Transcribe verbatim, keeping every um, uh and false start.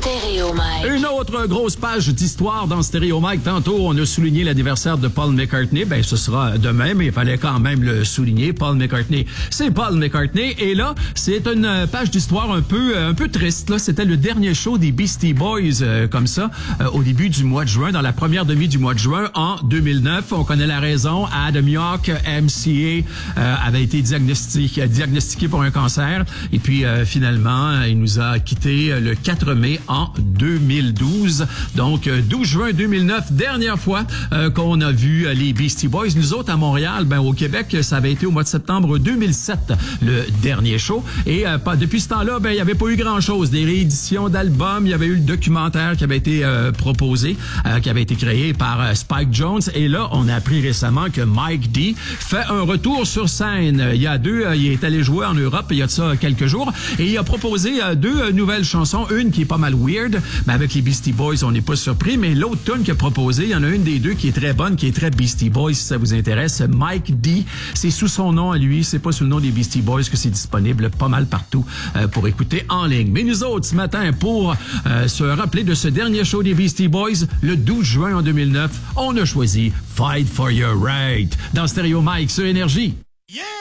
Stéréo Mike. Une autre grosse page d'histoire dans Stéréo Mike. Tantôt, on a souligné l'anniversaire de Paul McCartney. Ben, ce sera demain, mais il fallait quand même le souligner. Paul McCartney, c'est Paul McCartney. Et là, c'est une page d'histoire un peu un peu triste. Là, c'était le dernier show des Beastie Boys, euh, comme ça, euh, au début du mois de juin, dans la première demi du mois de juin en deux mille neuf. On connaît la raison. Adam Yauch, M C A, euh, avait été diagnostiqué, diagnostiqué pour un cancer. Et puis, euh, finalement, il nous a quitté le quatre mai en deux mille douze. Donc, douze juin deux mille neuf, dernière fois euh, qu'on a vu les Beastie Boys. Nous autres, à Montréal, ben au Québec, ça avait été au mois de septembre deux mille sept, le dernier show. Et euh, pas, depuis ce temps-là, ben il n'y avait pas eu grand-chose. Des rééditions d'albums, il y avait eu le documentaire qui avait été euh, proposé, euh, qui avait été créé par euh, Spike Jones. Et là, on a appris récemment que Mike D fait un retour sur scène. Il y a deux, euh, il est allé jouer en Europe il y a de ça quelques jours. Et il a proposé euh, deux euh, nouvelles chansons. Une qui est pas mal weird, mais avec les Beastie Boys, on n'est pas surpris. Mais l'autre tune qu'il a proposé, il y en a une des deux qui est très bonne, qui est très Beastie Boys, si ça vous intéresse. Mike D, c'est sous son nom à lui, c'est pas sous le nom des Beastie Boys que c'est disponible pas mal partout euh, pour écouter en ligne. Mais nous autres, ce matin, pour euh, se rappeler de ce dernier show des Beastie Boys, le douze juin en deux mille neuf, on a choisi Fight for Your Right dans Stéréo Mike sur Énergie. Yeah!